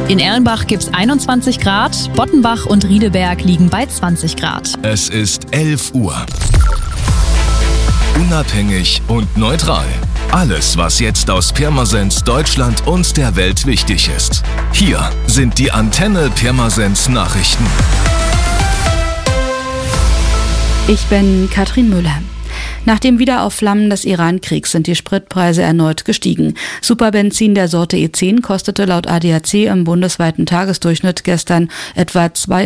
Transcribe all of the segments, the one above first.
In Erlenbach gibt es 21 Grad, Bottenbach und Riedeberg liegen bei 20 Grad. Es ist 11 Uhr. Unabhängig und neutral. Alles, was jetzt aus Pirmasens, Deutschland und der Welt wichtig ist. Hier sind die Antenne Pirmasens Nachrichten. Ich bin Katrin Müller. Nach dem Wiederaufflammen des Iran-Kriegs sind die Spritpreise erneut gestiegen. Superbenzin der Sorte E10 kostete laut ADAC im bundesweiten Tagesdurchschnitt gestern etwa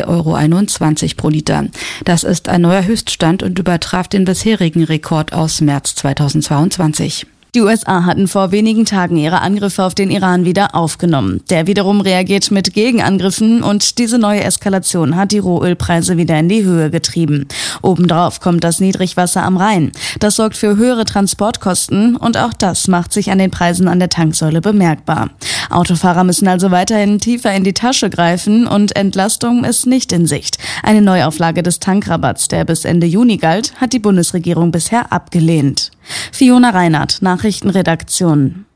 2,21 € pro Liter. Das ist ein neuer Höchststand und übertraf den bisherigen Rekord aus März 2022. Die USA hatten vor wenigen Tagen ihre Angriffe auf den Iran wieder aufgenommen. Der wiederum reagiert mit Gegenangriffen und diese neue Eskalation hat die Rohölpreise wieder in die Höhe getrieben. Obendrauf kommt das Niedrigwasser am Rhein. Das sorgt für höhere Transportkosten und auch das macht sich an den Preisen an der Tanksäule bemerkbar. Autofahrer müssen also weiterhin tiefer in die Tasche greifen und Entlastung ist nicht in Sicht. Eine Neuauflage des Tankrabatts, der bis Ende Juni galt, hat die Bundesregierung bisher abgelehnt. Fiona Reinhardt, Nachrichtenredaktion.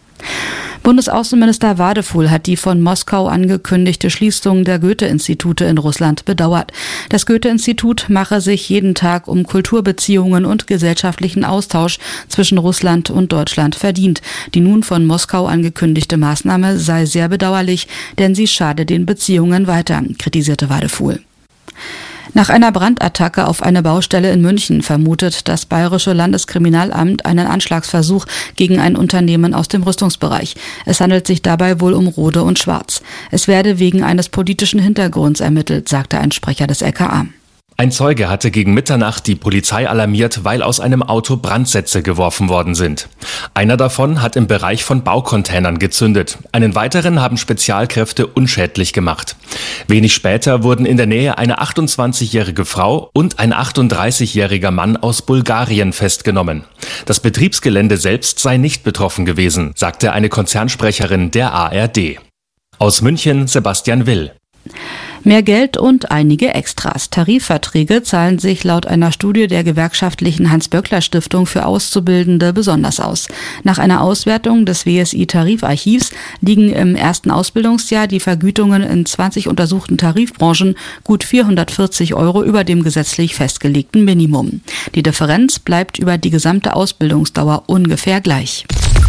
Bundesaußenminister Wadefuhl hat die von Moskau angekündigte Schließung der Goethe-Institute in Russland bedauert. Das Goethe-Institut mache sich jeden Tag um Kulturbeziehungen und gesellschaftlichen Austausch zwischen Russland und Deutschland verdient. Die nun von Moskau angekündigte Maßnahme sei sehr bedauerlich, denn sie schade den Beziehungen weiter, kritisierte Wadefuhl. Nach einer Brandattacke auf eine Baustelle in München vermutet das Bayerische Landeskriminalamt einen Anschlagsversuch gegen ein Unternehmen aus dem Rüstungsbereich. Es handelt sich dabei wohl um Rohde und Schwarz. Es werde wegen eines politischen Hintergrunds ermittelt, sagte ein Sprecher des LKA. Ein Zeuge hatte gegen Mitternacht die Polizei alarmiert, weil aus einem Auto Brandsätze geworfen worden sind. Einer davon hat im Bereich von Baucontainern gezündet. Einen weiteren haben Spezialkräfte unschädlich gemacht. Wenig später wurden in der Nähe eine 28-jährige Frau und ein 38-jähriger Mann aus Bulgarien festgenommen. Das Betriebsgelände selbst sei nicht betroffen gewesen, sagte eine Konzernsprecherin der ARD. Aus München Sebastian Will. Mehr Geld und einige Extras. Tarifverträge zahlen sich laut einer Studie der gewerkschaftlichen Hans-Böckler-Stiftung für Auszubildende besonders aus. Nach einer Auswertung des WSI-Tarifarchivs liegen im ersten Ausbildungsjahr die Vergütungen in 20 untersuchten Tarifbranchen gut 440 € über dem gesetzlich festgelegten Minimum. Die Differenz bleibt über die gesamte Ausbildungsdauer ungefähr gleich.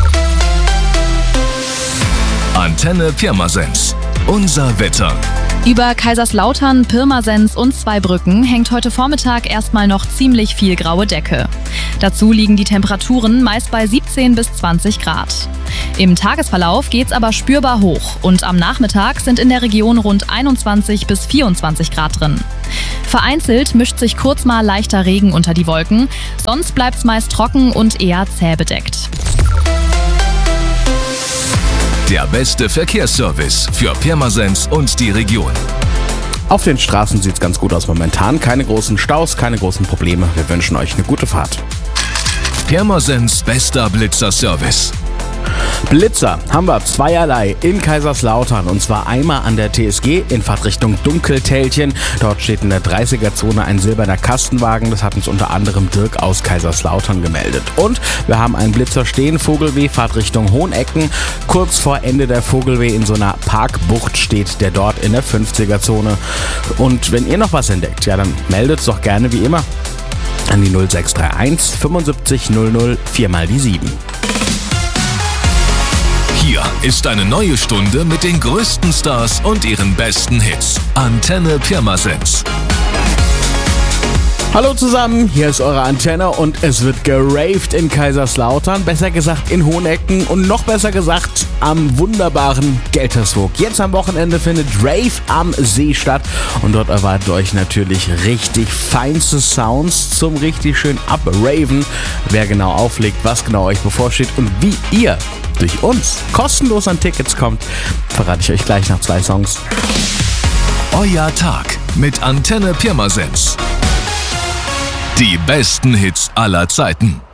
Antenne Pirmasens. Unser Wetter. Über Kaiserslautern, Pirmasens und Zweibrücken hängt heute Vormittag erstmal noch ziemlich viel graue Decke. Dazu liegen die Temperaturen meist bei 17 bis 20 Grad. Im Tagesverlauf geht's aber spürbar hoch und am Nachmittag sind in der Region rund 21 bis 24 Grad drin. Vereinzelt mischt sich kurz mal leichter Regen unter die Wolken, sonst bleibt's meist trocken und eher zäh bedeckt. Der beste Verkehrsservice für Pirmasens und die Region. Auf den Straßen sieht es ganz gut aus momentan. Keine großen Staus, keine großen Probleme. Wir wünschen euch eine gute Fahrt. Pirmasens bester Blitzer-Service. Blitzer haben wir zweierlei in Kaiserslautern und zwar einmal an der TSG in Fahrtrichtung Dunkeltälchen. Dort steht in der 30er-Zone ein silberner Kastenwagen. Das hat uns unter anderem Dirk aus Kaiserslautern gemeldet. Und wir haben einen Blitzer stehen, Vogelweh, Fahrtrichtung Hohenecken. Kurz vor Ende der Vogelweh in so einer Parkbucht steht der dort in der 50er-Zone. Und wenn ihr noch was entdeckt, ja dann meldet es doch gerne wie immer an die 0631 75 00 4 mal die 7. Hier ist eine neue Stunde mit den größten Stars und ihren besten Hits. Antenne Pirmasens. Hallo zusammen, hier ist eure Antenne und es wird geraved in Kaiserslautern, besser gesagt in Hohenecken und noch besser gesagt am wunderbaren Gelterswoog. Jetzt am Wochenende findet Rave am See statt und dort erwartet euch natürlich richtig feinste Sounds zum richtig schön abraven. Wer genau auflegt, was genau euch bevorsteht und wie ihr durch uns kostenlos an Tickets kommt, verrate ich euch gleich nach 2 Songs. Euer Tag mit Antenne Pirmasens. Die besten Hits aller Zeiten.